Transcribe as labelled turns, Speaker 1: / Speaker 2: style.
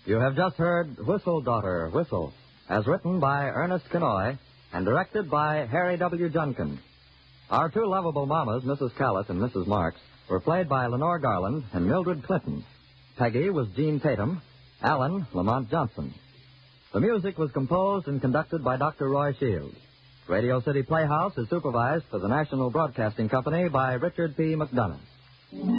Speaker 1: You have just heard Whistle, Daughter, Whistle, as written by Ernest Kenoy and directed by Harry W. Junkin. Our two lovable mamas, Mrs. Callett and Mrs. Marks, were played by Lenore Garland and Mildred Clinton. Peggy was Jean Tatum, Alan Lamont Johnson. The music was composed and conducted by Dr. Roy Shields. Radio City Playhouse is supervised for the National Broadcasting Company by Richard P. McDonough.